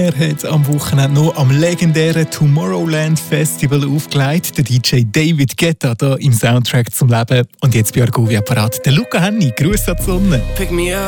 Er hat am Wochenende noch am legendären Tomorrowland Festival aufgelegt. Der DJ David Guetta hier im Soundtrack zum Leben. Und jetzt bei Argovia parat der Luca Henny. Grüß an die Sonne.